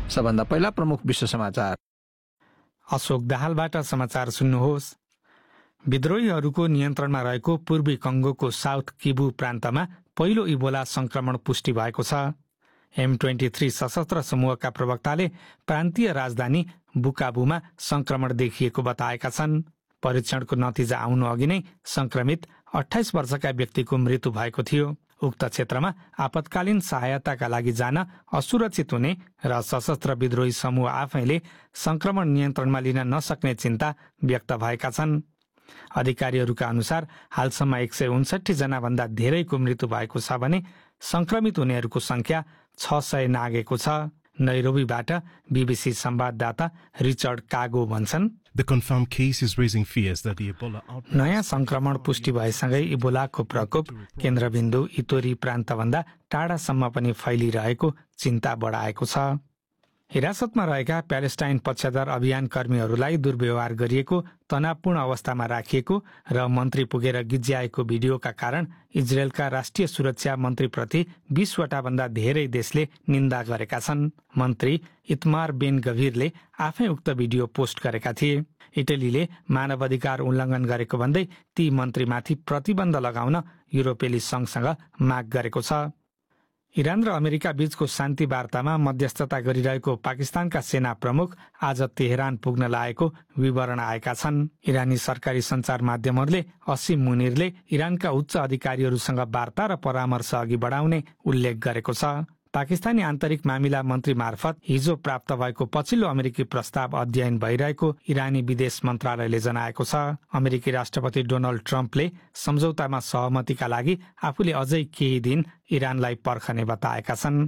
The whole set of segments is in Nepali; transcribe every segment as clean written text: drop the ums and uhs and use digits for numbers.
सबभन्दा पहिला प्रमुख विश्व समाचार। अशोक दाहालबाट समाचार सुन्नुहोस्। विद्रोहीहरूको नियन्त्रणमा रहेको पूर्वी कङ्गोको साउथ किबु प्रान्तमा पहिलो इबोला संक्रमण पुष्टि भएको छ। M23 सशस्त्र समूहका प्रवक्ताले प्रान्तीय राजधानी बुकाबुमा संक्रमण देखिएको बताएका छन्। परीक्षणको नतिजा आउनु अघि नै संक्रमित 28 वर्षका व्यक्तिको मृत्यु भएको थियो। उक्त क्षेत्रमा आपतकालीन सहायताका लागि जान असुरक्षित हुने र सशस्त्र विद्रोही समूह आफैले संक्रमण नियन्त्रणमा लिन नसक्ने चिन्ता व्यक्त भएका छन्। अधिकारीहरूका अनुसार हालसम्म 159 जनाभन्दा धेरैको मृत्यु भएको छ भने संक्रमित हुनेहरूको संख्या 600 नागेको छ। नैरोबीबाट बीबीसी संवाददाता रिचर्ड कागो भन्छन्, नयाँ संक्रमण पुष्टि भएसँगै इबोलाको प्रकोप केन्द्रबिन्दु इतोरी प्रान्तभन्दा टाढासम्म पनि फैलिरहेको चिन्ता बढाएको छ। हिरासतमा रहेका प्यालेस्टाइन पक्षधर अभियान कर्मीहरूलाई दुर्व्यवहार गरिएको, तनावपूर्ण अवस्थामा राखिएको र मन्त्री पुगेर गिज्याएको भिडियोका कारण इजरायलका राष्ट्रिय सुरक्षा मन्त्रीप्रति 20 वटा भन्दा धेरै देशले निन्दा गरेका छन्। मन्त्री इतमार बेन गभिरले आफै उक्त भिडियो पोस्ट गरेका थिए। इटलीले मानव अधिकार उल्लङ्घन गरेको भन्दै ती मन्त्रीमाथि प्रतिबन्ध लगाउन युरोपेली संघसँग माग गरेको छ। इरान र अमेरिका बीचको शान्ति वार्तामा मध्यस्थता गरिरहेको पाकिस्तानका सेना प्रमुख आज तेहरान पुग्न लागेको विवरण आएका छन्। इरानी सरकारी सञ्चार माध्यमहरूले असीम मुनिरले इरानका उच्च अधिकारीहरूसँग वार्ता र परामर्श अघि बढाउने उल्लेख गरेको छ। पाकिस्तानी आन्तरिक मामिला मन्त्री मार्फत हिजो प्राप्त भएको पछिल्लो अमेरिकी प्रस्ताव अध्ययन भइरहेको इरानी विदेश मन्त्रालयले जनाएको छ। अमेरिकी राष्ट्रपति डोनाल्ड ट्रम्पले सम्झौतामा सहमतिका लागि आफूले अझै केही दिन इरानलाई पर्खने बताएका छन्।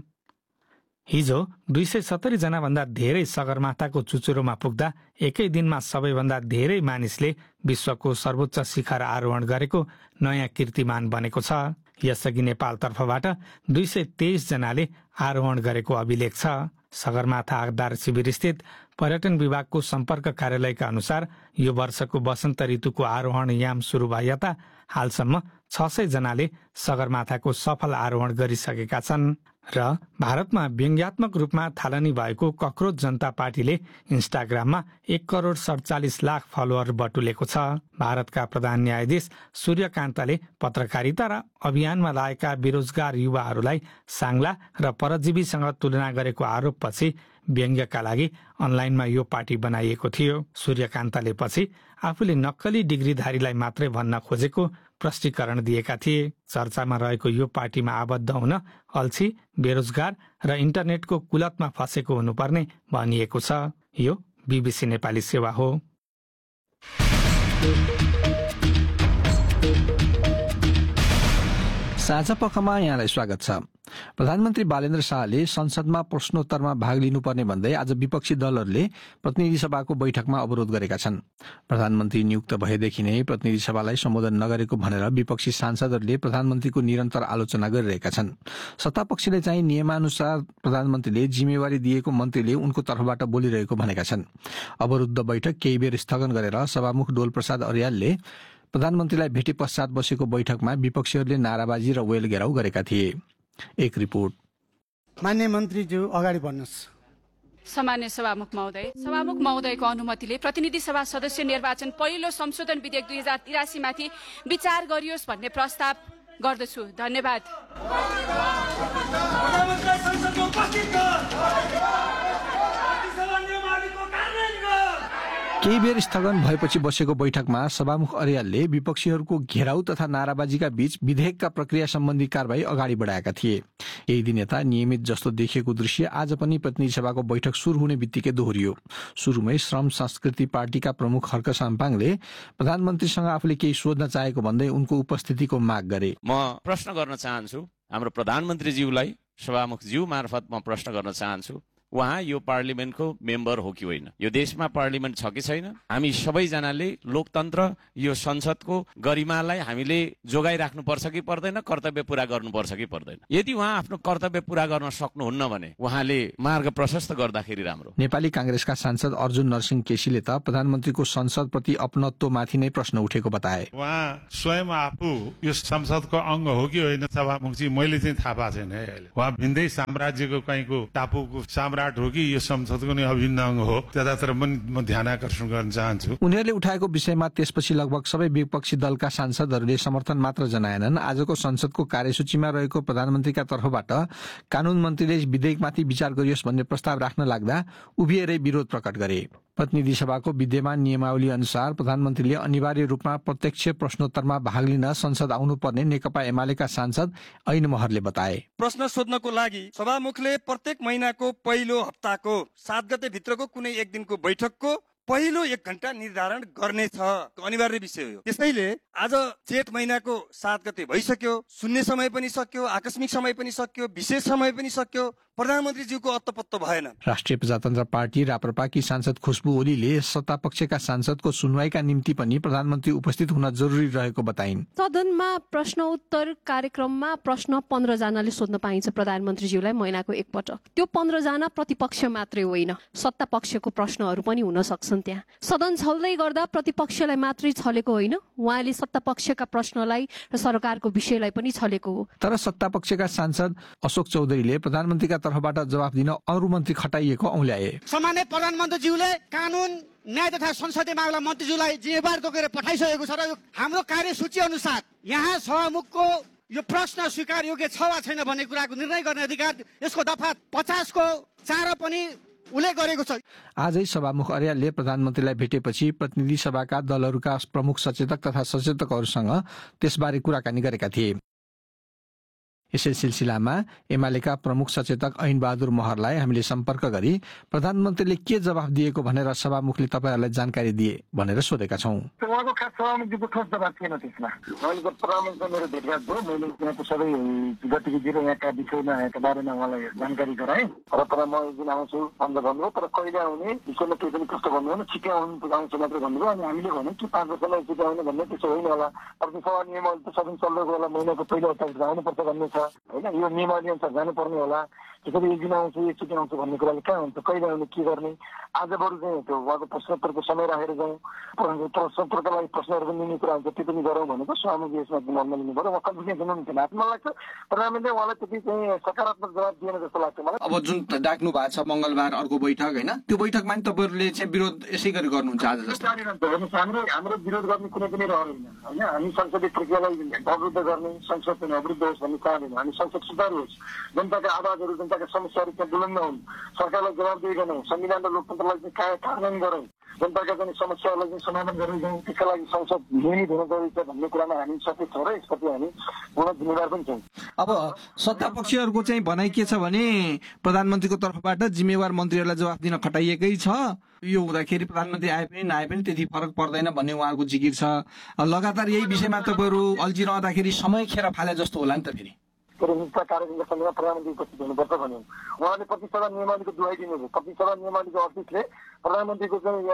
हिजो 270 जनाभन्दा धेरै सगरमाथाको चुचुरोमा पुग्दा एकै दिनमा सबैभन्दा धेरै मानिसले विश्वको सर्वोच्च शिखर आरोहण गरेको नयाँ कीर्तिमान बनेको छ। यसअघि नेपालतर्फबाट 223 जनाले आरोहण गरेको अभिलेख छ। सगरमाथा आधार शिविर स्थित पर्यटन विभागको सम्पर्क कार्यालयका अनुसार यो वर्षको वसन्त ऋतुको आरोहण याम सुरु भए यता हालसम्म 600 जनाले सगरमाथाको सफल आरोहण गरिसकेका छन्। र भारतमा व्यङ्ग्यात्मक रूपमा थालनी भएको कक्रोच जनता पार्टीले इन्स्टाग्राममा 1,47,00,000 फलोअर बटुलेको छ। भारतका प्रधान न्यायाधीश सूर्यकान्तले पत्रकारिता र अभियानमा लागेका बेरोजगार युवाहरूलाई साङ्ला र परजीवीसँग तुलना गरेको आरोपपछि व्यङ्ग्यका लागि अनलाइनमा यो पार्टी बनाइएको थियो। सूर्यकान्तले पछि आफूले नक्कली डिग्रीधारीलाई मात्रै भन्न खोजेको प्रष्टीकरण दिएका थिए। चर्चामा रहेको यो पार्टीमा आबद्ध हुन अल्छी, बेरोजगार र इन्टरनेटको कुलतमा फँसेको हुनुपर्ने भनिएको छ। यो बीबीसी नेपाली सेवा हो। साझा पखमा यहाँलाई स्वागत छ। प्रधानमन्त्री बालेन्द्र शाहले संसदमा प्रश्नोत्तरमा भाग लिनुपर्ने भन्दै आज विपक्षी दलहरूले प्रतिनिधि सभाको बैठकमा अवरोध गरेका छन्। प्रधानमन्त्री नियुक्त भएदेखि नै प्रतिनिधि सभालाई सम्बोधन नगरेको भनेर विपक्षी सांसदहरूले प्रधानमन्त्रीको निरन्तर आलोचना गरिरहेका छन्। सत्तापक्षले चाहिँ नियमानुसार प्रधानमन्त्रीले जिम्मेवारी दिएको मन्त्रीले उनको तर्फबाट बोलिरहेको भनेका छन्। अवरुद्ध बैठक केही बेर स्थगन गरेर सभामुख डोलप्रसाद अर्यालले प्रधानमन्त्रीलाई भेटे पश्चात बसेको बैठकमा विपक्षीहरूले नाराबाजी र वेल घेराउ गरेका थिए। एक रिपोर्ट। मान्य मन्त्रीज्यू अगाडि बढ्नुहोस्। सामान्य सभामुख महोदयको अनुमतिले प्रतिनिधि सभा सदस्य निर्वाचन पहिलो संशोधन विधेयक 2083 माथि विचार गरियोस् भन्ने प्रस्ताव गर्दछु। धन्यवाद। केही बेर स्थगन भएपछि बसेको बैठकमा सभामुख अर्यालले विपक्षीहरूको घेराउ तथा नाराबाजीका बीच विधेयकका प्रक्रिया सम्बन्धी कारबाही अगाडि बढाएका थिए। यही दिन यता नियमित जस्तो देखिएको दृश्य आज पनि प्रतिनिधि सभाको बैठक सुरु हुने बित्तिकै दोहोरियो। सुरुमै श्रम संस्कृति पार्टीका प्रमुख हर्क साम्पाङले प्रधानमन्त्रीसँग आफूले केही सोध्न चाहेको भन्दै उनको उपस्थितिको माग गरे। म प्रश्न गर्न चाहन्छु, हाम्रो प्रधानमन्त्रीज्यूलाई सभामुखज्यू मार्फत म प्रश्न गर्न चाहन्छु, उहाँ यो पार्लिमेन्टको मेम्बर हो कि होइन? यो देशमा पार्लिमेन्ट छ कि छैन? हामी सबैजनाले लोकतन्त्र, यो संसदको गरिमालाई हामीले जोगाइराख्नुपर्छ कि पर्दैन? कर्तव्य पूरा गर्नुपर्छ कि पर्दैन? यदि उहाँ आफ्नो कर्तव्य पूरा गर्न सक्नुहुन्न भने उहाँले मार्ग प्रशस्त गर्दाखेरि राम्रो। नेपाली कांग्रेसका सांसद अर्जुन नरसिंह केसीले त प्रधानमन्त्रीको संसदप्रति अपनत्वमाथि नै प्रश्न उठेको बताए। उहाँ स्वयं आफू यो संसदको अंग हो कि होइन सभामुखजी मैले चाहिँ थाहा पाएको छैन है। उहाँ भिन्दै साम्राज्यको कहीँको टापुको साम्राज्य पाठ हो कि यो संसदको नै अभिन्न अङ्ग हो त्यतातिर पनि म ध्यान आकर्षण गर्न चाहन्छु। उनीहरूले उठाएको विषयमा त्यसपछि लगभग सबै विपक्षी दलका सांसदहरूले समर्थन मात्र जनाएनन्। आजको संसदको कार्यसूचीमा रहेको प्रधानमन्त्रीका तर्फबाट कानून मन्त्रीले विधेयकमाथि विचार गरियोस् भन्ने प्रस्ताव राख्न लाग्दा उभिएरै विरोध प्रकट गरे। प्रतिनिधि सभाको विद्यमान नियमावली अनुसार प्रधानमन्त्रीले अनिवार्य रूपमा प्रत्यक्ष प्रश्नोत्तरमा भाग लिन संसद आउनुपर्ने नेकपा एमालेका सांसद ऐन महरले बताए। प्रश्न सोध्नको लागि सभामुखले प्रत्येक महिनाको पहिलो हप्ताको 7 गते भित्रको कुनै एक दिनको बैठकको पहिलो 1 घण्टा निर्धारण गर्नेछ, अनिवार्य विषय हो। त्यसैले आज जेठ महिनाको 7 गते भइसक्यो, शून्य समय पनि सक्यो, आकस्मिक समय पनि सक्यो, विशेष समय पनि सक्यो, प्रधानमन्त्रीज्यूको अत्तपत्तो भएन। राष्ट्रिय प्रजातन्त्र पार्टी राप्रपाकी सांसद खुशबु ओलीले सत्तापक्षका सांसदको सुनवाईका निम्ति पनि प्रधानमन्त्री उपस्थित हुन जरुरी रहेको बताइन्। सदनमा प्रश्नोत्तर कार्यक्रममा प्रश्न 15 जनाले सोध्न पाइन्छ प्रधानमन्त्रीज्यूलाई महिनाको एक पटक। त्यो 15 जना प्रतिपक्ष मात्रै होइन, सत्ता पक्षको प्रश्नहरू पनि हुन सक्छन्। त्यहाँ सदन छल्दै गर्दा प्रतिपक्षलाई मात्रै छलेको होइन, उहाँले सत्ता पक्षका प्रश्नलाई र सरकारको विषयलाई पनि छलेको हो। तर सत्ता पक्षका सांसद अशोक चौधरीले प्रधानमन्त्रीका तर्फबाट जवाफ दिन अरू मन्त्री खटाइएको औल्याए। सामान्य प्रधानमन्त्रीज्यूले कानून न्याय तथा संसदीय मामला मन्त्रीज्यूलाई जिम्मेवार तोकेर पठाइसकेको छ र हाम्रो कार्यसूची अनुसार यहाँ सभामुखको यो प्रश्न स्वीकार योग्य छ वा छैन भन्ने कुराको निर्णय गर्ने अधिकार यसको दफा 50 को 4 पनि उल्लेख गरेको छ। आजै सभामुख अर्यालले प्रधानमन्त्रीलाई भेटेपछि प्रतिनिधि सभाका दलहरूका प्रमुख सचेतक तथा सचेतकहरूसँग त्यसबारे कुराकानी गरेका थिए। यसै सिलसिलामा एमालेका प्रमुख सचेतक ऐन बहादुर महरलाई हामीले सम्पर्क गरी प्रधानमन्त्रीले के जवाफ दिएको भनेर सभामुखले तपाईहरूलाई जानकारी दिए भनेर सोधेका छौं। उहाँको खास सभामुखको ठोस जवाफ थिएन त्यसमा। मैले प्रधानमन्त्रीसँग मेरो भेटघाट भयो, मैले यहाँको सबै गतिविधि र यहाँका विषयमा यहाँका बारेमा उहाँलाई जानकारी गराएँ र तर म एक दिन आउँछु भनेर भन्नुभयो, तर कहिले आउने विषयमा केही पनि प्रश्न भन्नु होइन, छिट्टै आउँछु मात्रै भन्नुभयो। अनि हामीले भन्यौँ कि 5 वर्षमा छिट्टै आउने भन्ने त्यसो होइन होला, प्रतिसभा नियमहरू त सबै चल्दै होला, महिनाको पहिलो हप्ताभित्र आउनुपर्छ भन्ने छ होइन, यो नियमावली अनुसार जानुपर्ने होला। त्यसरी एक दिन आउँछु एकचोटि आउँछु भन्ने कुराले कहाँ हुन्छ, कहिले आउने के गर्ने। आज बरु चाहिँ त्यो उहाँको प्रश्नोत्तरको समय राखेर जाउँ, प्रश्नोत्तरका लागि प्रश्नहरू पनि लिने कुरा हुन्छ त्यो पनि गरौँ भनेको सभामुखले यसमा मनमा लिनु पर्यो। उहाँ कन्फिडेन्स हुनु थिएन। मलाई लाग्छ प्रधानमन्त्रीले उहाँलाई त्यति चाहिँ सकारात्मक जवाब दिएन जस्तो लाग्छ मलाई। अब जुन डाक्नु भएको छ मङ्गलबार अर्को बैठक होइन, त्यो बैठकमा नि तपाईँहरूले चाहिँ विरोध यसै गरी गर्नुहुन्छ आज जस्तो? हाम्रो विरोध गर्ने कुनै पनि रहँदैन होइन। हामी संसदीय प्रक्रियालाई अवरुद्ध गर्ने, संसद पनि अवरुद्ध होस् भन्ने चाहँदैन। हामी संसद सुधार होस्, जनताका आवाजहरू जनताका समस्याहरू त्यहाँ बुलन्द हुन्, सरकारलाई जवाबदेही गरौँ, संविधान र लोकतन्त्रलाई चाहिँ कार्यान्वयन गरौँ, जनताका चाहिँ समस्याहरूलाई चाहिँ समाधान गरेर जाउँ। त्यसका लागि संसद नियमित हुन जरुरी छ भन्ने कुरामा हामी सचेत छौँ र यसप्रति हामी पूर्ण जिम्मेवार पनि छौँ। अब सत्ता पक्षहरूको चाहिँ भनाइ के छ भने प्रधानमन्त्रीको तर्फबाट जिम्मेवार मन्त्रीहरूलाई जवाफ दिन खटाइएकै छ, यो हुँदाखेरि प्रधानमन्त्री आए पनि नआए पनि त्यति फरक पर्दैन भन्ने उहाँहरूको जिकिर छ। लगातार यही विषयमा तपाईँहरू अल्झिरहँदाखेरि समय खेर फाले जस्तो होला नि त। फेरि निष्ठा कार्यक्रमका सन्दर्भमा प्रधानमन्त्री उपस्थित हुनुपर्छ भन्यो। उहाँले प्रतिसभा नियमावलीको दुहाई दिनुभयो। प्रतिसभा नियमावलीको अफिसले प्रधानमन्त्रीको चाहिँ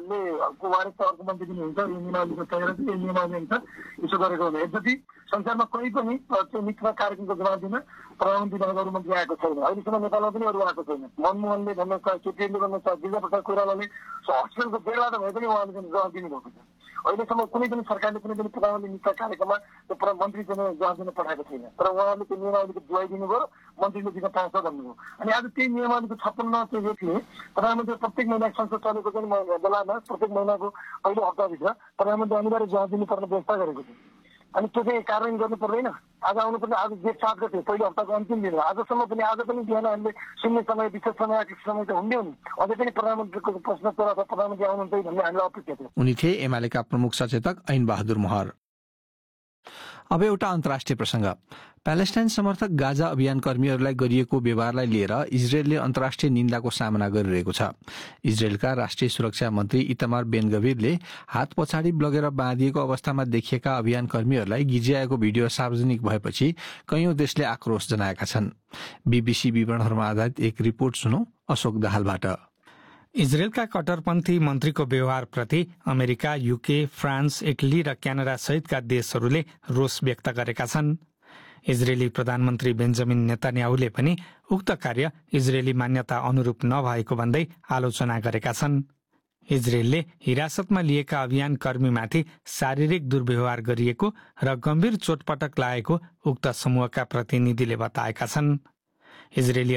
वारिसता अर्को मन्त्री पनि हुन्छ, यो नियमावलीको तयार यो नियमावली अनुसार यसो गरेको हुँदा यद्यपि संसारमा कहीँ पनि निष्ठा कार्यक्रमको जवाब दिन प्रधानमन्त्री बाहेक अरू मन्त्री आएको छैन। अहिलेसम्म नेपालमा पनि अरू आएको छैन। मनमोहनले भन्ने छ, केपीले भन्ने छ, गिरिजाप्रसाद कोइरालाले हस्पिटलको बेलबाट भए पनि उहाँले चाहिँ जवाब दिनुभएको छ। अहिलेसम्म कुनै पनि सरकारले कुनै पनि प्रधानमन्त्री निष्ठा कार्यक्रममा त्यो मन्त्री चाहिँ जवाब दिन पठाएको छैन। तर उहाँले त्यो नियमावलीको दुहाई दिनुभयो, मन्त्रीले दिन पाउँछ भन्नुभयो। अनि आज त्यही नियमावलीको 56 चाहिँ थिए प्रधानमन्त्री प्रत्येक महिना संसद चलेको चाहिँ बेलामा प्रत्येक महिनाको पहिलो हप्ताभित्र प्रधानमन्त्री अनिवार्य जवाब दिनुपर्ने व्यवस्था गरेको थियो। अनि त्यो चाहिँ कार्यान्वयन गर्नु पर्दैन। आज आउनुपर्ने आज जेठ 7 गते पहिलो हप्ताको अन्तिम दिन हो। आजसम्म पनि आज पनि बिहान हामीले शून्य समय विशेष समय समय त हुँदै हुन्, अझै पनि प्रधानमन्त्रीको प्रश्नोत्तर अथवा प्रधानमन्त्री आउनुहुन्छ भन्ने हामीलाई अपेक्षा थियो। उनी थिए एमालेका प्रमुख सचेतक ऐन बहादुर महर। अब एउटा अन्तर्राष्ट्रिय प्रसंग। प्यालेस्टाइन समर्थक गाजा अभियान कर्मीहरूलाई गरिएको व्यवहारलाई लिएर इजरायलले अन्तर्राष्ट्रिय निन्दाको सामना गरिरहेको छ। इजरायलका राष्ट्रिय सुरक्षा मन्त्री इतमार बेन गभिरले हात पछाडि लगेर बाँधिएको अवस्थामा देखिएका अभियान कर्मीहरूलाई गिज्याएको भिडियो सार्वजनिक भएपछि कैयौं देशले आक्रोश जनाएका छन्। बीबीसी विवरणहरूमा आधारित एक रिपोर्ट सुनौ अशोक दाहालबाट। इजरायलका कट्टरपन्थी मन्त्रीको व्यवहारप्रति अमेरिका, युके, फ्रान्स, इटली र क्यानाडा सहितका देशहरूले रोष व्यक्त गरेका छन्। इजरायली प्रधानमन्त्री बेन्जामिन नेतान्याहुले पनि उक्त कार्य इजरायली मान्यता अनुरूप नभएको भन्दै आलोचना गरेका छन्। इजरायलले हिरासतमा लिएका अभियान कर्मीमाथि शारीरिक दुर्व्यवहार गरिएको र गम्भीर चोटपटक लागेको उक्त समूहका प्रतिनिधिले बताएका छन्। इजरायली